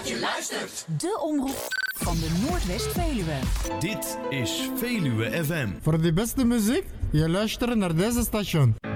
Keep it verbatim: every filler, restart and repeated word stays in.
je luistert. De omroep van de Noordwest-Veluwe. Dit is Veluwe F M. Voor de beste muziek, je luistert naar deze station.